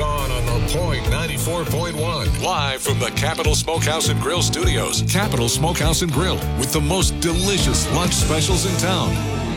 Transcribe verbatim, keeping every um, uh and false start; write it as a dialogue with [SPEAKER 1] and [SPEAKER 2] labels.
[SPEAKER 1] Dawn on The Point ninety-four point one. Live from the Capital Smokehouse and Grill Studios. Capital Smokehouse and Grill with the most delicious lunch specials in town.